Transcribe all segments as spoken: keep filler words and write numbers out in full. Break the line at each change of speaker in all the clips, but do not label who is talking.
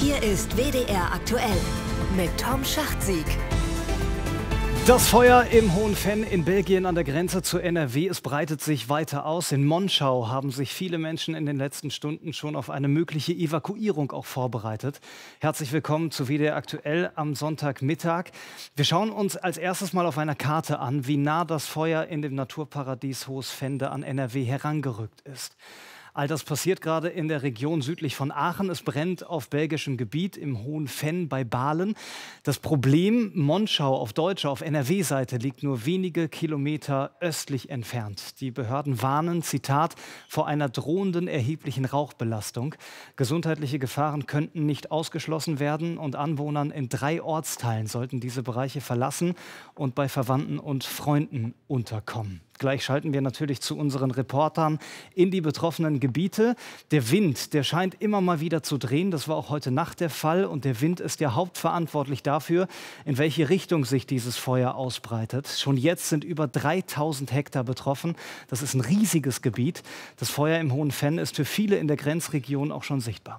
Hier ist W D R aktuell mit Tom Schachtsieg.
Das Feuer im Hohen Venn in Belgien an der Grenze zu N R W, es breitet sich weiter aus. In Monschau haben sich viele Menschen in den letzten Stunden schon auf eine mögliche Evakuierung auch vorbereitet. Herzlich willkommen zu W D R aktuell am Sonntagmittag. Wir schauen uns als erstes mal auf einer Karte an, wie nah das Feuer in dem Naturparadies Hohes Vende an N R W herangerückt ist. All das passiert gerade in der Region südlich von Aachen. Es brennt auf belgischem Gebiet im Hohen Venn bei Balen. Das Problem, Monschau auf deutscher, auf N R W-Seite liegt nur wenige Kilometer östlich entfernt. Die Behörden warnen, Zitat, vor einer drohenden erheblichen Rauchbelastung. Gesundheitliche Gefahren könnten nicht ausgeschlossen werden und Anwohnern in drei Ortsteilen sollten diese Bereiche verlassen und bei Verwandten und Freunden unterkommen. Gleich schalten wir natürlich zu unseren Reportern in die betroffenen Gebiete. Der Wind, der scheint immer mal wieder zu drehen. Das war auch heute Nacht der Fall. Und der Wind ist ja hauptverantwortlich dafür, in welche Richtung sich dieses Feuer ausbreitet. Schon jetzt sind über dreitausend Hektar betroffen. Das ist ein riesiges Gebiet. Das Feuer im Hohen Venn ist für viele in der Grenzregion auch schon sichtbar.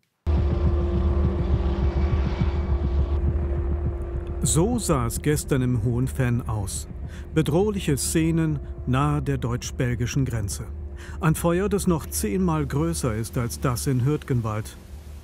So sah es gestern im Hohen Venn aus. Bedrohliche Szenen nahe der deutsch-belgischen Grenze. Ein Feuer, das noch zehnmal größer ist als das in Hürtgenwald.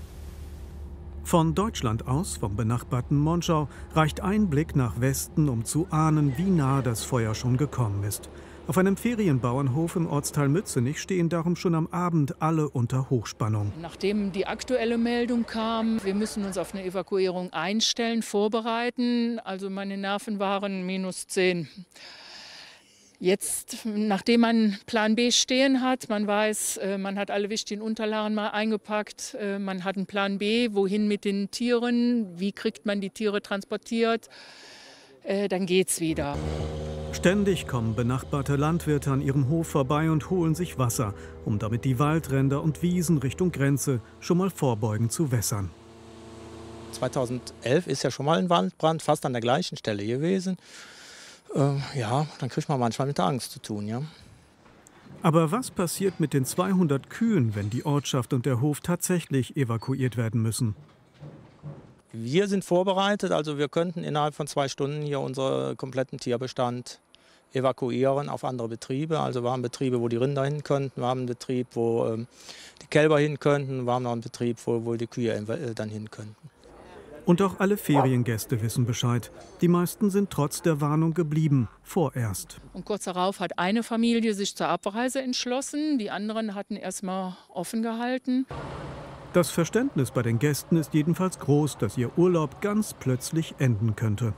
Von Deutschland aus, vom benachbarten Monschau, reicht ein Blick nach Westen, um zu ahnen, wie nah das Feuer schon gekommen ist. Auf einem Ferienbauernhof im Ortsteil Mützenich stehen darum schon am Abend alle unter Hochspannung.
Nachdem die aktuelle Meldung kam, wir müssen uns auf eine Evakuierung einstellen, vorbereiten. Also meine Nerven waren minus zehn. Jetzt, nachdem man Plan B stehen hat, man weiß, man hat alle wichtigen Unterlagen mal eingepackt, man hat einen Plan B, wohin mit den Tieren, wie kriegt man die Tiere transportiert, dann geht's wieder.
Ständig kommen benachbarte Landwirte an ihrem Hof vorbei und holen sich Wasser, um damit die Waldränder und Wiesen Richtung Grenze schon mal vorbeugend zu wässern.
zweitausendelf ist ja schon mal ein Waldbrand fast an der gleichen Stelle gewesen. Äh, ja, dann kriegt man manchmal mit der Angst zu tun, ja.
Aber was passiert mit den zweihundert Kühen, wenn die Ortschaft und der Hof tatsächlich evakuiert werden müssen?
Wir sind vorbereitet, also wir könnten innerhalb von zwei Stunden hier unseren kompletten Tierbestand evakuieren auf andere Betriebe. Also wir haben Betriebe, wo die Rinder hin könnten, wir haben einen Betrieb, wo ähm, die Kälber hin könnten, wir haben noch einen Betrieb, wo, wo die Kühe äh, dann hin könnten.
Und auch alle Feriengäste wissen Bescheid. Die meisten sind trotz der Warnung geblieben, vorerst.
Und kurz darauf hat eine Familie sich zur Abreise entschlossen, die anderen hatten erstmal offen gehalten.
Das Verständnis bei den Gästen ist jedenfalls groß, dass ihr Urlaub ganz plötzlich enden könnte.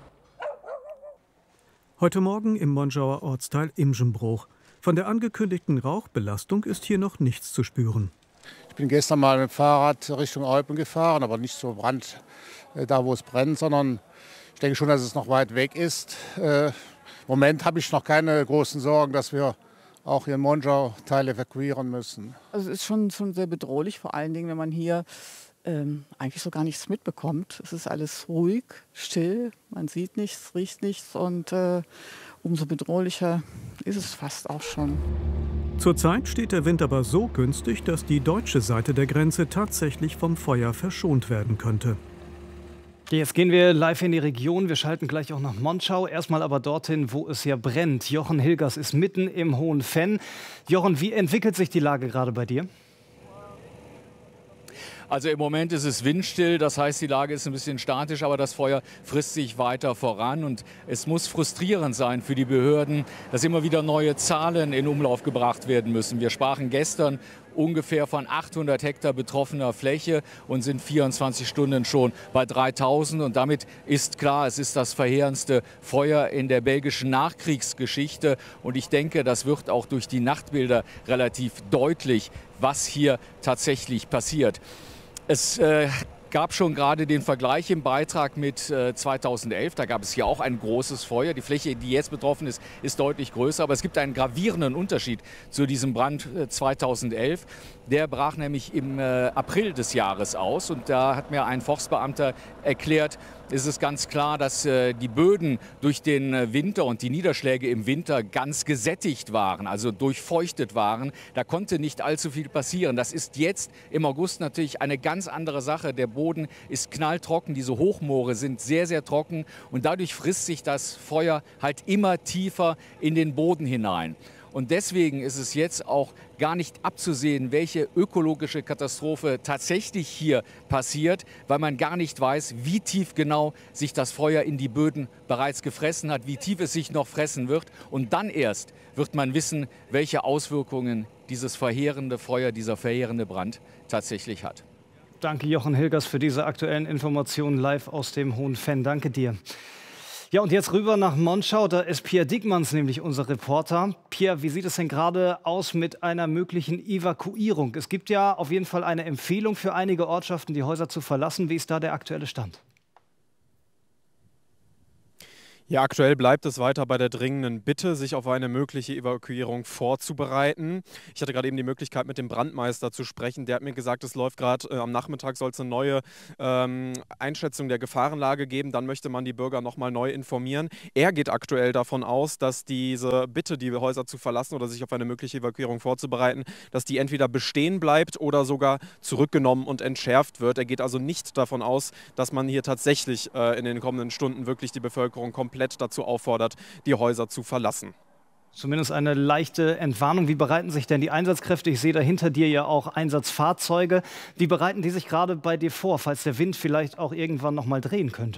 Heute Morgen im Monschauer Ortsteil Imschenbruch. Von der angekündigten Rauchbelastung ist hier noch nichts zu spüren.
Ich bin gestern mal mit dem Fahrrad Richtung Eupen gefahren, aber nicht so Brand, äh, da wo es brennt, sondern ich denke schon, dass es noch weit weg ist. Äh, Im Moment habe ich noch keine großen Sorgen, dass wir auch hier in Monschau Teile evakuieren müssen.
Also es ist schon, schon sehr bedrohlich, vor allen Dingen, wenn man hier ähm, eigentlich so gar nichts mitbekommt. Es ist alles ruhig, still, man sieht nichts, riecht nichts und äh, umso bedrohlicher ist es fast auch schon.
Zurzeit steht der Wind aber so günstig, dass die deutsche Seite der Grenze tatsächlich vom Feuer verschont werden könnte.
Jetzt gehen wir live in die Region. Wir schalten gleich auch nach Monschau. Erstmal aber dorthin, wo es ja brennt. Jochen Hilgers ist mitten im Hohen Venn. Jochen, wie entwickelt sich die Lage gerade bei dir?
Also im Moment ist es windstill, das heißt, die Lage ist ein bisschen statisch, aber das Feuer frisst sich weiter voran. Und es muss frustrierend sein für die Behörden, dass immer wieder neue Zahlen in Umlauf gebracht werden müssen. Wir sprachen gestern ungefähr von achthundert Hektar betroffener Fläche und sind vierundzwanzig Stunden schon bei dreitausend. Und damit ist klar, es ist das verheerendste Feuer in der belgischen Nachkriegsgeschichte. Und ich denke, das wird auch durch die Nachtbilder relativ deutlich, was hier tatsächlich passiert. Es äh, gab schon gerade den Vergleich im Beitrag mit äh, zweitausendelf. Da gab es hier auch ein großes Feuer. Die Fläche, die jetzt betroffen ist, ist deutlich größer. Aber es gibt einen gravierenden Unterschied zu diesem Brand äh, zweitausendelf. Der brach nämlich im äh, April des Jahres aus. Und da hat mir ein Forstbeamter erklärt, ist es ganz klar, dass äh, die Böden durch den äh, Winter und die Niederschläge im Winter ganz gesättigt waren, also durchfeuchtet waren. Da konnte nicht allzu viel passieren. Das ist jetzt im August natürlich eine ganz andere Sache. Der Boden Boden ist knalltrocken, diese Hochmoore sind sehr, sehr trocken und dadurch frisst sich das Feuer halt immer tiefer in den Boden hinein. Und deswegen ist es jetzt auch gar nicht abzusehen, welche ökologische Katastrophe tatsächlich hier passiert, weil man gar nicht weiß, wie tief genau sich das Feuer in die Böden bereits gefressen hat, wie tief es sich noch fressen wird. Und dann erst wird man wissen, welche Auswirkungen dieses verheerende Feuer, dieser verheerende Brand tatsächlich hat.
Danke, Jochen Hilgers, für diese aktuellen Informationen live aus dem Hohen Venn. Danke dir. Ja, und jetzt rüber nach Monschau, da ist Pierre Diekmanns nämlich unser Reporter. Pierre, wie sieht es denn gerade aus mit einer möglichen Evakuierung? Es gibt ja auf jeden Fall eine Empfehlung für einige Ortschaften, die Häuser zu verlassen. Wie ist da der aktuelle Stand?
Ja, aktuell bleibt es weiter bei der dringenden Bitte, sich auf eine mögliche Evakuierung vorzubereiten. Ich hatte gerade eben die Möglichkeit, mit dem Brandmeister zu sprechen. Der hat mir gesagt, es läuft gerade äh, am Nachmittag, soll es eine neue ähm, Einschätzung der Gefahrenlage geben. Dann möchte man die Bürger nochmal neu informieren. Er geht aktuell davon aus, dass diese Bitte, die Häuser zu verlassen oder sich auf eine mögliche Evakuierung vorzubereiten, dass die entweder bestehen bleibt oder sogar zurückgenommen und entschärft wird. Er geht also nicht davon aus, dass man hier tatsächlich äh, in den kommenden Stunden wirklich die Bevölkerung komplett dazu auffordert, die Häuser zu verlassen.
Zumindest eine leichte Entwarnung. Wie bereiten sich denn die Einsatzkräfte? Ich sehe da hinter dir ja auch Einsatzfahrzeuge. Wie bereiten die sich gerade bei dir vor, falls der Wind vielleicht auch irgendwann noch mal drehen könnte?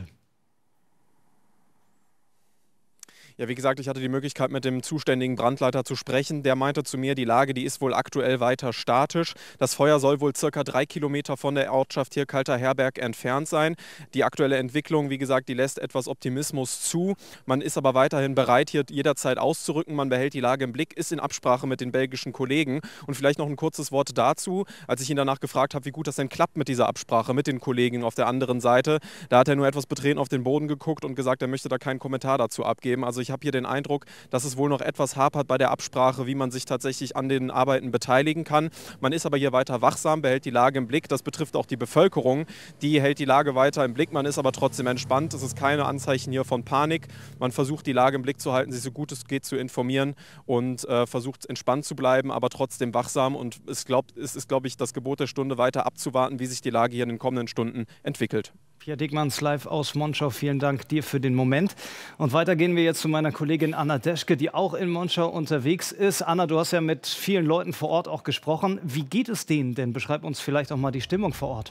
Ja, wie gesagt, ich hatte die Möglichkeit, mit dem zuständigen Brandleiter zu sprechen. Der meinte zu mir, die Lage, die ist wohl aktuell weiter statisch. Das Feuer soll wohl circa drei Kilometer von der Ortschaft hier Kalter Herberg entfernt sein. Die aktuelle Entwicklung, wie gesagt, die lässt etwas Optimismus zu. Man ist aber weiterhin bereit, hier jederzeit auszurücken. Man behält die Lage im Blick, ist in Absprache mit den belgischen Kollegen. Und vielleicht noch ein kurzes Wort dazu, als ich ihn danach gefragt habe, wie gut das denn klappt mit dieser Absprache mit den Kollegen auf der anderen Seite. Da hat er nur etwas betreten auf den Boden geguckt und gesagt, er möchte da keinen Kommentar dazu abgeben. Also ich habe hier den Eindruck, dass es wohl noch etwas hapert bei der Absprache, wie man sich tatsächlich an den Arbeiten beteiligen kann. Man ist aber hier weiter wachsam, behält die Lage im Blick. Das betrifft auch die Bevölkerung. Die hält die Lage weiter im Blick. Man ist aber trotzdem entspannt. Es ist keine Anzeichen hier von Panik. Man versucht, die Lage im Blick zu halten, sich so gut es geht zu informieren und äh, versucht, entspannt zu bleiben, aber trotzdem wachsam. Und es, glaubt, es ist, glaube ich, das Gebot der Stunde, weiter abzuwarten, wie sich die Lage hier in den kommenden Stunden entwickelt.
Pierre Diekmanns live aus Monschau. Vielen Dank dir für den Moment. Und weiter gehen wir jetzt zu meiner Kollegin Anna Deschke, die auch in Monschau unterwegs ist. Anna, du hast ja mit vielen Leuten vor Ort auch gesprochen. Wie geht es denen denn? Beschreib uns vielleicht auch mal die Stimmung vor Ort.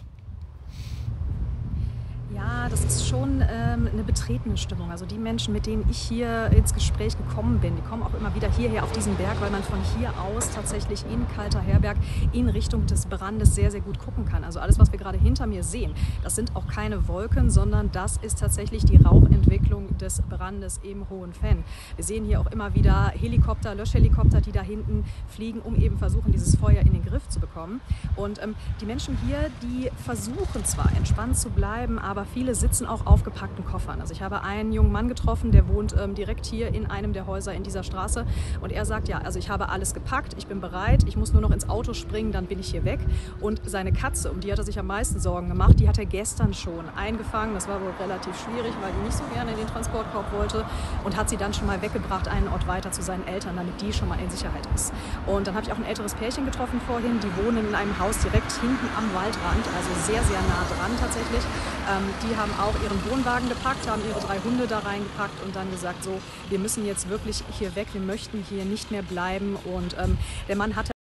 Ja, das ist schon ähm, eine betretene Stimmung. Also die Menschen, mit denen ich hier ins Gespräch gekommen bin, die kommen auch immer wieder hierher auf diesen Berg, weil man von hier aus tatsächlich in Kalter Herberg in Richtung des Brandes sehr, sehr gut gucken kann. Also alles, was wir gerade hinter mir sehen, das sind auch keine Wolken, sondern das ist tatsächlich die Rauchentwicklung des Brandes im Hohen Venn. Wir sehen hier auch immer wieder Helikopter, Löschhelikopter, die da hinten fliegen, um eben versuchen, dieses Feuer in den Griff zu bekommen. Und ähm, die Menschen hier, die versuchen zwar entspannt zu bleiben, aber viele sitzen auch auf gepackten Koffern. Also ich habe einen jungen Mann getroffen, der wohnt ähm, direkt hier in einem der Häuser in dieser Straße. Und er sagt, ja, also ich habe alles gepackt, ich bin bereit, ich muss nur noch ins Auto springen, dann bin ich hier weg. Und seine Katze, um die hat er sich am meisten Sorgen gemacht, die hat er gestern schon eingefangen. Das war wohl relativ schwierig, weil die nicht so gerne in den Transportkorb wollte. Und hat sie dann schon mal weggebracht, einen Ort weiter zu seinen Eltern, damit die schon mal in Sicherheit ist. Und dann habe ich auch ein älteres Pärchen getroffen vorhin, die wohnen in einem Haus direkt hinten am Waldrand, also sehr, sehr nah dran tatsächlich. Ähm, die haben auch ihren Wohnwagen gepackt, haben ihre drei Hunde da reingepackt und dann gesagt, so, wir müssen jetzt wirklich hier weg, wir möchten hier nicht mehr bleiben. Und ähm, der Mann hatte...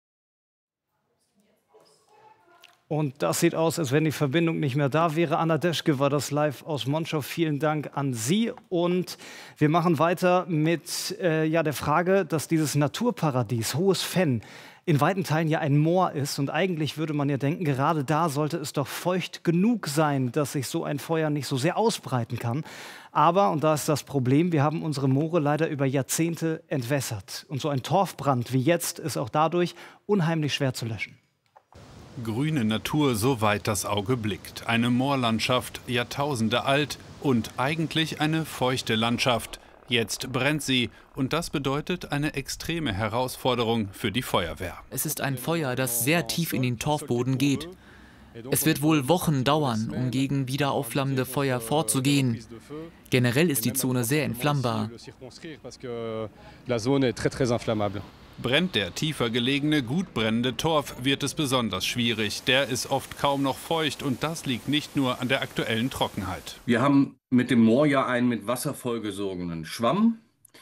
Und das sieht aus, als wenn die Verbindung nicht mehr da wäre. Anna Deschke war das live aus Monschau. Vielen Dank an Sie. Und wir machen weiter mit äh, ja, der Frage, dass dieses Naturparadies Hohes Venn in weiten Teilen ja ein Moor ist. Und eigentlich würde man ja denken, gerade da sollte es doch feucht genug sein, dass sich so ein Feuer nicht so sehr ausbreiten kann. Aber, und da ist das Problem, wir haben unsere Moore leider über Jahrzehnte entwässert. Und so ein Torfbrand wie jetzt ist auch dadurch unheimlich schwer zu löschen.
Grüne Natur, soweit das Auge blickt. Eine Moorlandschaft, Jahrtausende alt und eigentlich eine feuchte Landschaft. Jetzt brennt sie und das bedeutet eine extreme Herausforderung für die Feuerwehr.
Es ist ein Feuer, das sehr tief in den Torfboden geht. Es wird wohl Wochen dauern, um gegen wieder aufflammende Feuer vorzugehen. Generell ist die Zone sehr entflammbar.
Brennt der tiefer gelegene, gut brennende Torf, wird es besonders schwierig. Der ist oft kaum noch feucht und das liegt nicht nur an der aktuellen Trockenheit.
Wir haben mit dem Moor ja einen mit Wasser vollgesogenen Schwamm.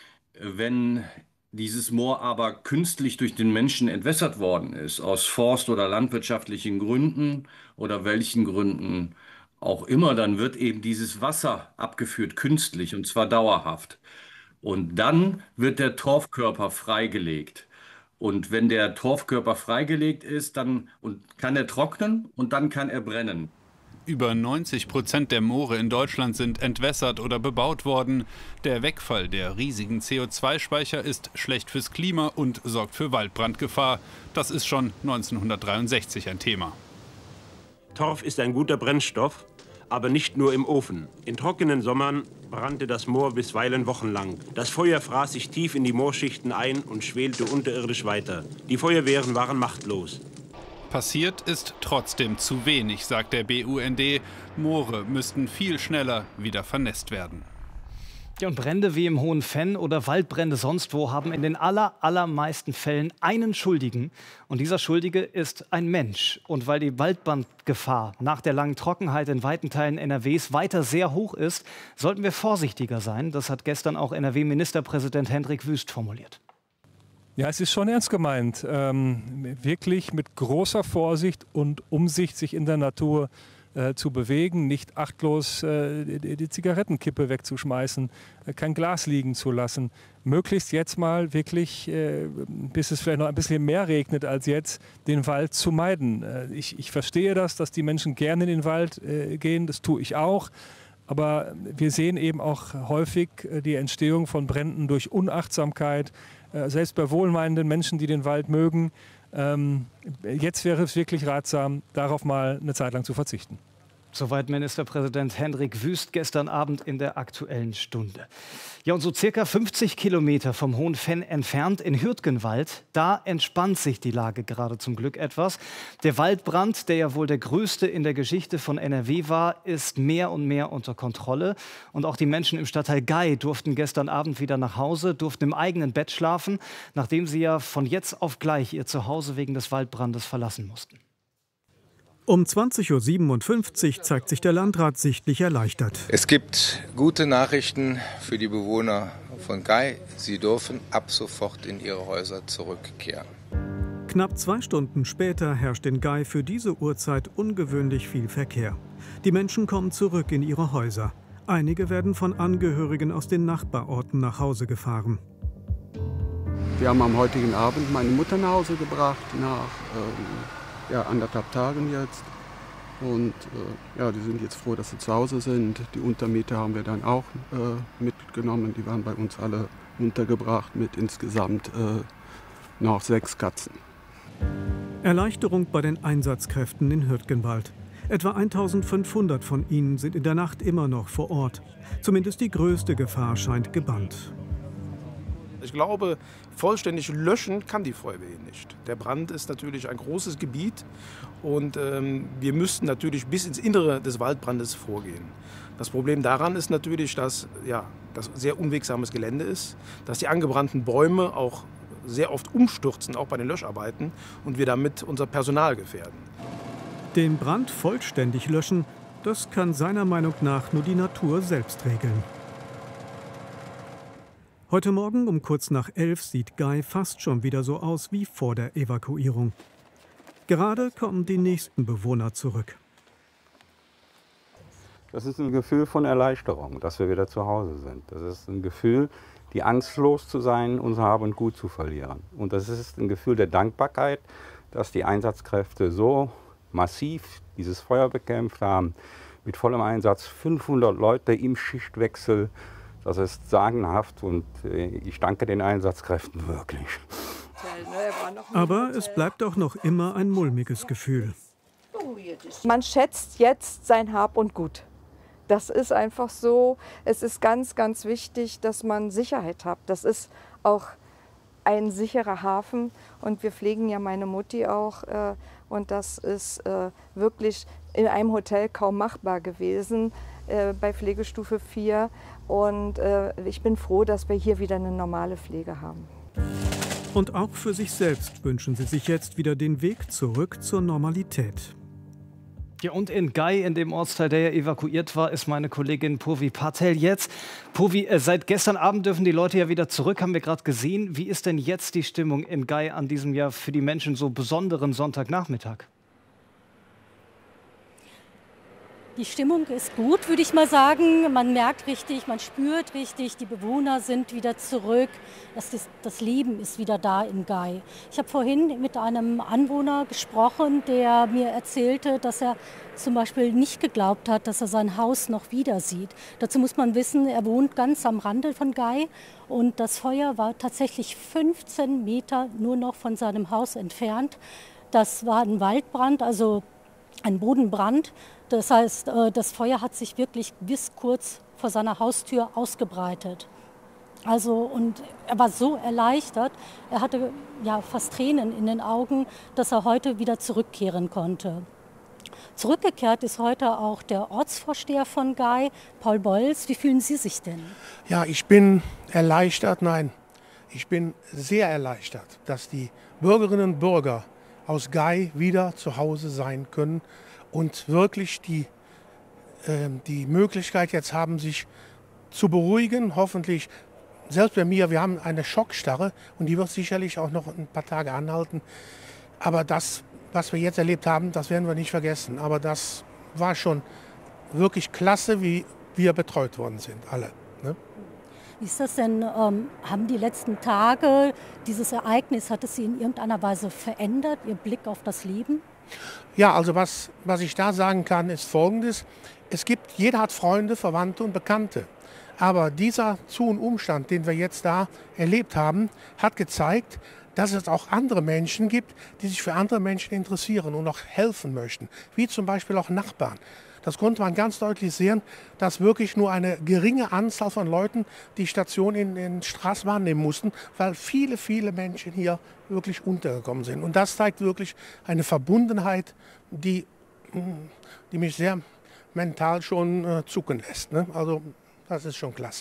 Wenn dieses Moor aber künstlich durch den Menschen entwässert worden ist, aus forst- oder landwirtschaftlichen Gründen oder welchen Gründen auch immer, dann wird eben dieses Wasser abgeführt künstlich und zwar dauerhaft. Und dann wird der Torfkörper freigelegt. Und wenn der Torfkörper freigelegt ist, dann und kann er trocknen und dann kann er brennen.
Über neunzig Prozent der Moore in Deutschland sind entwässert oder bebaut worden. Der Wegfall der riesigen C O zwei Speicher ist schlecht fürs Klima und sorgt für Waldbrandgefahr. Das ist schon neunzehnhundertdreiundsechzig ein Thema.
Torf ist ein guter Brennstoff, aber nicht nur im Ofen. In trockenen Sommern brannte das Moor bisweilen wochenlang. Das Feuer fraß sich tief in die Moorschichten ein und schwelte unterirdisch weiter. Die Feuerwehren waren machtlos.
Passiert ist trotzdem zu wenig, sagt der B U N D. Moore müssten viel schneller wieder vernässt werden.
Ja, und Brände wie im Hohen Venn oder Waldbrände sonst wo haben in den aller, allermeisten Fällen einen Schuldigen. Und dieser Schuldige ist ein Mensch. Und weil die Waldbrandgefahr nach der langen Trockenheit in weiten Teilen N R Ws weiter sehr hoch ist, sollten wir vorsichtiger sein. Das hat gestern auch N R W-Ministerpräsident Hendrik Wüst formuliert.
Ja, es ist schon ernst gemeint, ähm, wirklich mit großer Vorsicht und Umsicht sich in der Natur äh, zu bewegen, nicht achtlos äh, die, die Zigarettenkippe wegzuschmeißen, äh, kein Glas liegen zu lassen. Möglichst jetzt mal wirklich, äh, bis es vielleicht noch ein bisschen mehr regnet als jetzt, den Wald zu meiden. Äh, ich, ich verstehe das, dass die Menschen gerne in den Wald äh, gehen, das tue ich auch. Aber wir sehen eben auch häufig äh, die Entstehung von Bränden durch Unachtsamkeit, selbst bei wohlmeinenden Menschen, die den Wald mögen. Ähm, jetzt wäre es wirklich ratsam, darauf mal eine Zeit lang zu verzichten.
Soweit Ministerpräsident Hendrik Wüst gestern Abend in der Aktuellen Stunde. Ja, und so circa fünfzig Kilometer vom Hohen Venn entfernt in Hürtgenwald, da entspannt sich die Lage gerade zum Glück etwas. Der Waldbrand, der ja wohl der größte in der Geschichte von N R W war, ist mehr und mehr unter Kontrolle. Und auch die Menschen im Stadtteil Gei durften gestern Abend wieder nach Hause, durften im eigenen Bett schlafen, nachdem sie ja von jetzt auf gleich ihr Zuhause wegen des Waldbrandes verlassen mussten.
Um zwanzig Uhr siebenundfünfzig zeigt sich der Landrat sichtlich erleichtert.
Es gibt gute Nachrichten für die Bewohner von Gei. Sie dürfen ab sofort in ihre Häuser zurückkehren.
Knapp zwei Stunden später herrscht in Gei für diese Uhrzeit ungewöhnlich viel Verkehr. Die Menschen kommen zurück in ihre Häuser. Einige werden von Angehörigen aus den Nachbarorten nach Hause gefahren.
Wir haben am heutigen Abend meine Mutter nach Hause gebracht, nach ähm ja, anderthalb Tagen jetzt. Und äh, ja, die sind jetzt froh, dass sie zu Hause sind. Die Untermieter haben wir dann auch äh, mitgenommen. Die waren bei uns alle untergebracht mit insgesamt äh, noch sechs Katzen.
Erleichterung bei den Einsatzkräften in Hürtgenwald. Etwa eintausendfünfhundert von ihnen sind in der Nacht immer noch vor Ort. Zumindest die größte Gefahr scheint gebannt.
Ich glaube, vollständig löschen kann die Feuerwehr nicht. Der Brand ist natürlich ein großes Gebiet und ähm, wir müssten natürlich bis ins Innere des Waldbrandes vorgehen. Das Problem daran ist natürlich, dass ja, das sehr unwegsames Gelände ist, dass die angebrannten Bäume auch sehr oft umstürzen, auch bei den Löscharbeiten, und wir damit unser Personal gefährden.
Den Brand vollständig löschen, das kann seiner Meinung nach nur die Natur selbst regeln. Heute Morgen um kurz nach elf sieht Gei fast schon wieder so aus wie vor der Evakuierung. Gerade kommen die nächsten Bewohner zurück.
Das ist ein Gefühl von Erleichterung, dass wir wieder zu Hause sind. Das ist ein Gefühl, die Angst los zu sein, unser Hab und Gut zu verlieren. Und das ist ein Gefühl der Dankbarkeit, dass die Einsatzkräfte so massiv dieses Feuer bekämpft haben. Mit vollem Einsatz fünfhundert Leute im Schichtwechsel. Das ist sagenhaft und ich danke den Einsatzkräften wirklich.
Aber es bleibt auch noch immer ein mulmiges Gefühl.
Man schätzt jetzt sein Hab und Gut. Das ist einfach so. Es ist ganz, ganz wichtig, dass man Sicherheit hat. Das ist auch ein sicherer Hafen und wir pflegen ja meine Mutti auch. Äh, und das ist äh, wirklich in einem Hotel kaum machbar gewesen, äh, bei Pflegestufe vier. Und äh, ich bin froh, dass wir hier wieder eine normale Pflege haben.
Und auch für sich selbst wünschen sie sich jetzt wieder den Weg zurück zur Normalität.
Ja, und in Gai, in dem Ortsteil, der ja evakuiert war, ist meine Kollegin Purvi Patel jetzt. Purvi, äh, seit gestern Abend dürfen die Leute ja wieder zurück, haben wir gerade gesehen. Wie ist denn jetzt die Stimmung in Gai an diesem ja für die Menschen so besonderen Sonntagnachmittag?
Die Stimmung ist gut, würde ich mal sagen. Man merkt richtig, man spürt richtig, die Bewohner sind wieder zurück. Das, ist, das Leben ist wieder da in Gai. Ich habe vorhin mit einem Anwohner gesprochen, der mir erzählte, dass er zum Beispiel nicht geglaubt hat, dass er sein Haus noch wieder sieht. Dazu muss man wissen, er wohnt ganz am Rande von Gai und das Feuer war tatsächlich fünfzehn Meter nur noch von seinem Haus entfernt. Das war ein Waldbrand, also ein Bodenbrand. Das heißt, das Feuer hat sich wirklich bis kurz vor seiner Haustür ausgebreitet. Also, und er war so erleichtert, er hatte ja fast Tränen in den Augen, dass er heute wieder zurückkehren konnte. Zurückgekehrt ist heute auch der Ortsvorsteher von Gai, Paul Bolz. Wie fühlen Sie sich denn?
Ja, ich bin erleichtert, nein, ich bin sehr erleichtert, dass die Bürgerinnen und Bürger aus Gai wieder zu Hause sein können und wirklich die, äh, die Möglichkeit jetzt haben, sich zu beruhigen. Hoffentlich, selbst bei mir, wir haben eine Schockstarre und die wird sicherlich auch noch ein paar Tage anhalten. Aber das, was wir jetzt erlebt haben, das werden wir nicht vergessen. Aber das war schon wirklich klasse, wie wir betreut worden sind, alle. Ne?
Wie ist das denn, ähm, haben die letzten Tage, dieses Ereignis, hat es Sie in irgendeiner Weise verändert, Ihr Blick auf das Leben?
Ja, also was, was ich da sagen kann, ist Folgendes. Es gibt, jeder hat Freunde, Verwandte und Bekannte. Aber dieser Zu- und Umstand, den wir jetzt da erlebt haben, hat gezeigt, dass es auch andere Menschen gibt, die sich für andere Menschen interessieren und auch helfen möchten. Wie zum Beispiel auch Nachbarn. Das konnte man ganz deutlich sehen, dass wirklich nur eine geringe Anzahl von Leuten die Station in den Straßen wahrnehmen mussten, weil viele, viele Menschen hier wirklich untergekommen sind. Und das zeigt wirklich eine Verbundenheit, die, die mich sehr mental schon äh, zucken lässt. Ne? Also das ist schon klasse.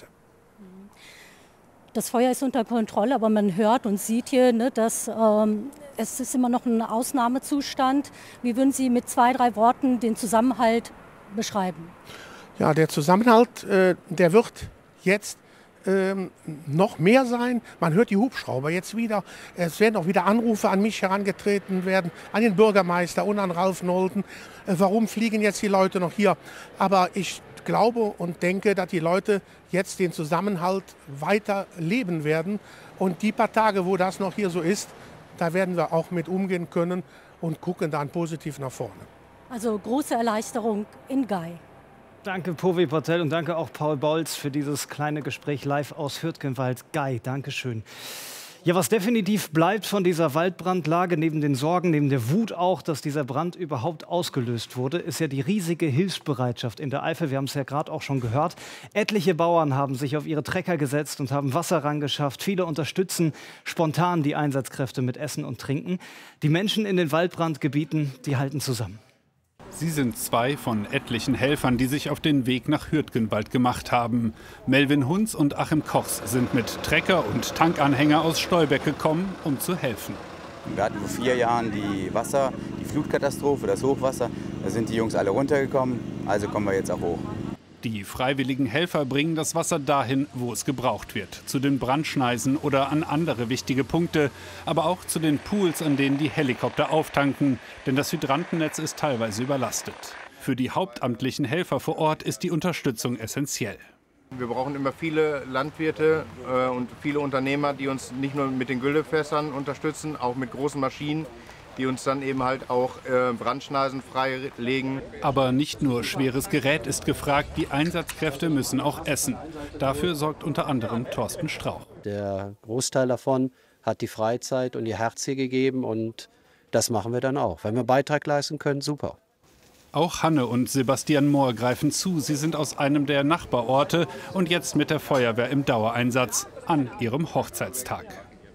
Das Feuer ist unter Kontrolle, aber man hört und sieht hier, ne, dass ähm, es ist immer noch ein Ausnahmezustand. Wie würden Sie mit zwei, drei Worten den Zusammenhalt beschreiben?
Ja, der Zusammenhalt, äh, der wird jetzt ähm, noch mehr sein. Man hört die Hubschrauber jetzt wieder. Es werden auch wieder Anrufe an mich herangetreten werden, an den Bürgermeister und an Ralf Nolten. Äh, warum fliegen jetzt die Leute noch hier? Aber ich glaube und denke, dass die Leute jetzt den Zusammenhalt weiter leben werden. Und die paar Tage, wo das noch hier so ist, da werden wir auch mit umgehen können und gucken dann positiv nach vorne.
Also große Erleichterung in Gai.
Danke Purvi Patel und danke auch Paul Bolz für dieses kleine Gespräch live aus Hürtgenwald, Gai. Dankeschön. Ja, was definitiv bleibt von dieser Waldbrandlage, neben den Sorgen, neben der Wut auch, dass dieser Brand überhaupt ausgelöst wurde, ist ja die riesige Hilfsbereitschaft in der Eifel. Wir haben es ja gerade auch schon gehört. Etliche Bauern haben sich auf ihre Trecker gesetzt und haben Wasser rangeschafft. Viele unterstützen spontan die Einsatzkräfte mit Essen und Trinken. Die Menschen in den Waldbrandgebieten, die halten zusammen.
Sie sind zwei von etlichen Helfern, die sich auf den Weg nach Hürtgenwald gemacht haben. Melvin Hunz und Achim Kochs sind mit Trecker und Tankanhänger aus Stolberg gekommen, um zu helfen.
Wir hatten vor vier Jahren die Wasser, die Flutkatastrophe, das Hochwasser. Da sind die Jungs alle runtergekommen, also kommen wir jetzt auch hoch.
Die freiwilligen Helfer bringen das Wasser dahin, wo es gebraucht wird. Zu den Brandschneisen oder an andere wichtige Punkte. Aber auch zu den Pools, an denen die Helikopter auftanken. Denn das Hydrantennetz ist teilweise überlastet. Für die hauptamtlichen Helfer vor Ort ist die Unterstützung essentiell.
Wir brauchen immer viele Landwirte äh, und viele Unternehmer, die uns nicht nur mit den Güllefässern unterstützen, auch mit großen Maschinen, die uns dann eben halt auch äh, Brandschneisen freilegen.
Aber nicht nur schweres Gerät ist gefragt, die Einsatzkräfte müssen auch essen. Dafür sorgt unter anderem Thorsten Strauch.
Der Großteil davon hat die Freizeit und ihr Herz hier gegeben und das machen wir dann auch. Wenn wir Beitrag leisten können, super.
Auch Hanne und Sebastian Mohr greifen zu. Sie sind aus einem der Nachbarorte und jetzt mit der Feuerwehr im Dauereinsatz an ihrem Hochzeitstag.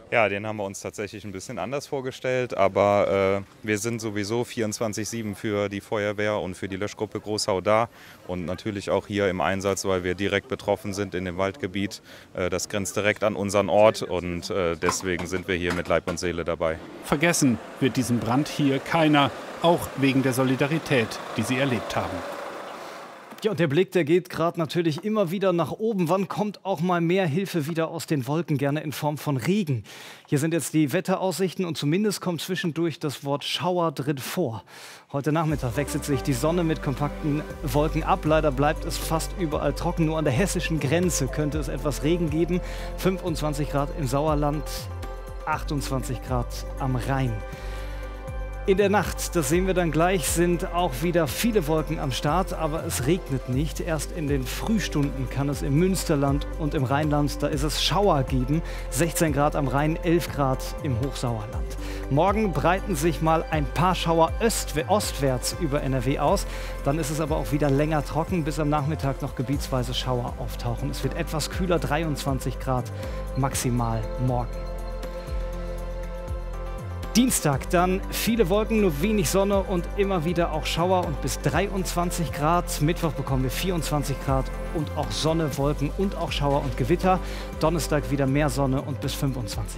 Ja, den haben wir uns tatsächlich ein bisschen anders vorgestellt, aber äh, wir sind sowieso vierundzwanzig sieben für die Feuerwehr und für die Löschgruppe Großhau da und natürlich auch hier im Einsatz, weil wir direkt betroffen sind in dem Waldgebiet. Äh, das grenzt direkt an unseren Ort und äh, deswegen sind wir hier mit Leib und Seele dabei.
Vergessen wird diesen Brand hier keiner, auch wegen der Solidarität, die sie erlebt haben.
Ja, und der Blick, der geht gerade natürlich immer wieder nach oben. Wann kommt auch mal mehr Hilfe wieder aus den Wolken, gerne in Form von Regen? Hier sind jetzt die Wetteraussichten und zumindest kommt zwischendurch das Wort Schauer drin vor. Heute Nachmittag wechselt sich die Sonne mit kompakten Wolken ab. Leider bleibt es fast überall trocken. Nur an der hessischen Grenze könnte es etwas Regen geben. fünfundzwanzig Grad im Sauerland, achtundzwanzig Grad am Rhein. In der Nacht, das sehen wir dann gleich, sind auch wieder viele Wolken am Start, aber es regnet nicht. Erst in den Frühstunden kann es im Münsterland und im Rheinland, da ist es Schauer geben. sechzehn Grad am Rhein, elf Grad im Hochsauerland. Morgen breiten sich mal ein paar Schauer ostwärts über N R W aus. Dann ist es aber auch wieder länger trocken, bis am Nachmittag noch gebietsweise Schauer auftauchen. Es wird etwas kühler, dreiundzwanzig Grad maximal morgen. Dienstag dann viele Wolken, nur wenig Sonne und immer wieder auch Schauer und bis dreiundzwanzig Grad. Mittwoch bekommen wir vierundzwanzig Grad und auch Sonne, Wolken und auch Schauer und Gewitter. Donnerstag wieder mehr Sonne und bis fünfundzwanzig